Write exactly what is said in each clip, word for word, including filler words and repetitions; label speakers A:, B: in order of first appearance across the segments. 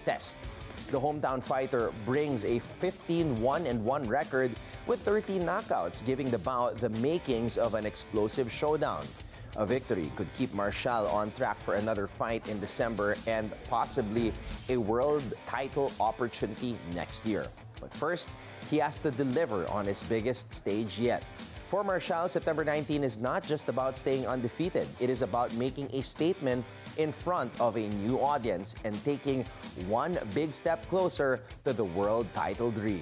A: test. The hometown fighter brings a fifteen one and one record with thirteen knockouts, giving the bout the makings of an explosive showdown. A victory could keep Marcial on track for another fight in December and possibly a world title opportunity next year. But first, he has to deliver on his biggest stage yet. For Marcial, September nineteenth is not just about staying undefeated. It is about making a statement in front of a new audience and taking one big step closer to the world title dream.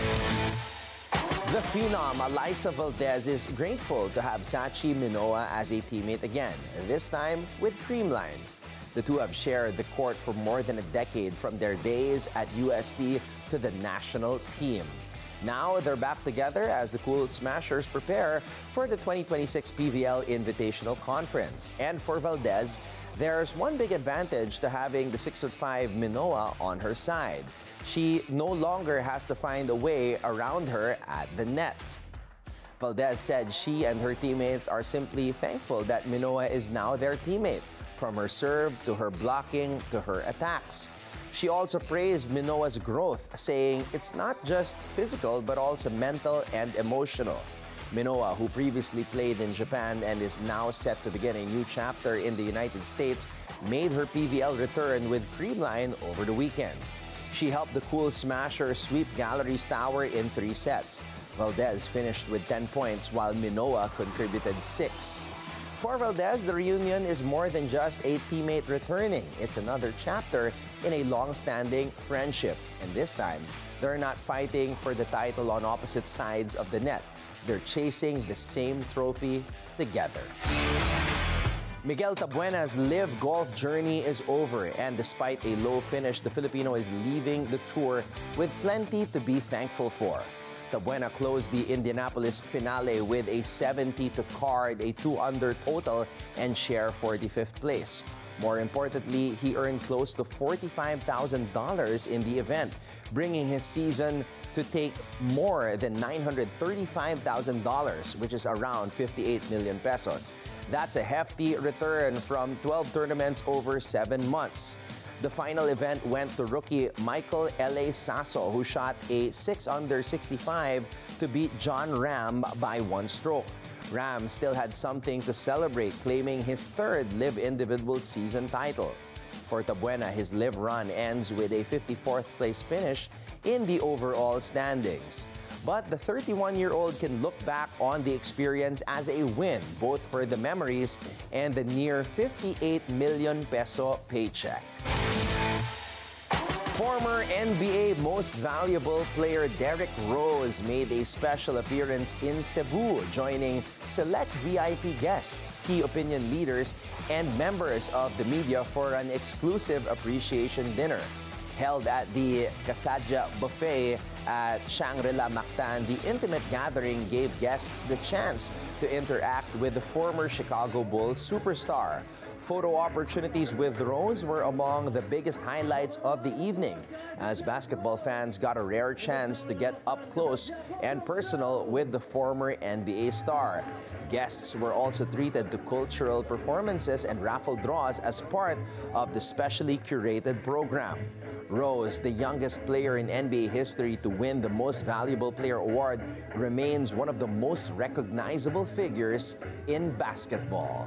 A: The phenom Alyssa Valdez is grateful to have Sachi Minoa as a teammate again, this time with Creamline. The two have shared the court for more than a decade, from their days at U S T to the national team. Now they're back together as the Cool Smashers prepare for the twenty twenty-six P V L Invitational Conference. And for Valdez, there's one big advantage to having the six foot five Minoa on her side. She no longer has to find a way around her at the net. Valdez said she and her teammates are simply thankful that Minoa is now their teammate, from her serve to her blocking to her attacks. She also praised Minoa's growth, saying it's not just physical but also mental and emotional. Minoa, who previously played in Japan and is now set to begin a new chapter in the United States, made her P V L return with Creamline over the weekend. She helped the Cool Smashers sweep Galleries Tower in three sets. Valdez finished with ten points while Minoa contributed six. For Valdez, the reunion is more than just a teammate returning. It's another chapter in a long-standing friendship. And this time, they're not fighting for the title on opposite sides of the net. They're chasing the same trophy together. Miguel Tabuena's live golf journey is over, and despite a low finish, the Filipino is leaving the tour with plenty to be thankful for. Tabuena closed the Indianapolis finale with a seventy to card, a two under total, and share forty-fifth place. More importantly, he earned close to forty-five thousand dollars in the event, bringing his season to take more than nine hundred thirty-five thousand dollars, which is around fifty-eight million pesos. That's a hefty return from twelve tournaments over seven months. The final event went to rookie Michael L A. Sasso, who shot a six under sixty-five to beat John Ram by one stroke. Ram still had something to celebrate, claiming his third live individual season title. For Tabuena, his live run ends with a fifty-fourth place finish in the overall standings. But the thirty-one-year-old can look back on the experience as a win, both for the memories and the near fifty-eight million peso paycheck. Former N B A Most Valuable Player Derrick Rose made a special appearance in Cebu, joining select V I P guests, key opinion leaders, and members of the media for an exclusive appreciation dinner. Held at the Casadja Buffet at Shangri-La Mactan, the intimate gathering gave guests the chance to interact with the former Chicago Bulls superstar. Photo opportunities with Rose were among the biggest highlights of the evening, as basketball fans got a rare chance to get up close and personal with the former N B A star. Guests were also treated to cultural performances and raffle draws as part of the specially curated program. Rose, the youngest player in N B A history to win the Most Valuable Player award, remains one of the most recognizable figures in basketball.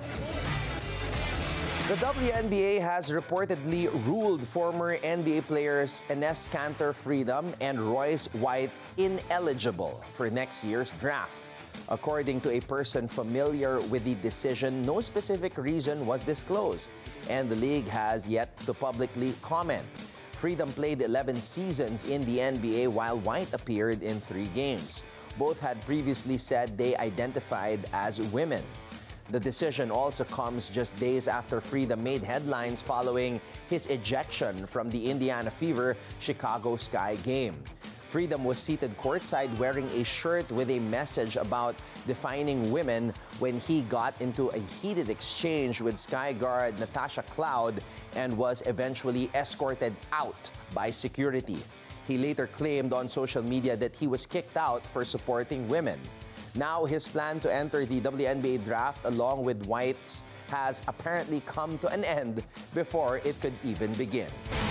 A: The W N B A has reportedly ruled former N B A players Enes Kanter Freedom and Royce White ineligible for next year's draft. According to a person familiar with the decision, no specific reason was disclosed, and the league has yet to publicly comment. Freedom played eleven seasons in the N B A, while White appeared in three games. Both had previously said they identified as women. The decision also comes just days after Freedom made headlines following his ejection from the Indiana Fever Chicago Sky game. Freedom was seated courtside wearing a shirt with a message about defining women when he got into a heated exchange with Sky guard Natasha Cloud and was eventually escorted out by security. He later claimed on social media that he was kicked out for supporting women. Now his plan to enter the W N B A draft along with White's has apparently come to an end before it could even begin.